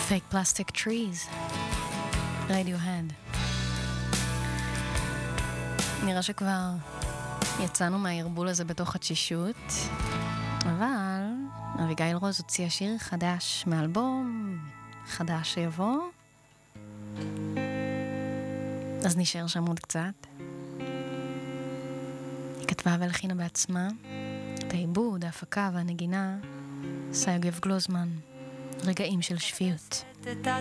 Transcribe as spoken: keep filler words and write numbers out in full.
Fake Plastic Trees, Radiohead. נראה שכבר יצאנו מהערבול הזה בתוך התשישות, אבל אביגיל רוז הוציאה שיר חדש מאלבום חדש שיבוא, אז נשאר שם עוד קצת. היא כתבה והלחינה בעצמה את העיבוד, ההפקה והנגינה, סייגב גלוזמן, רגעים של שפיות.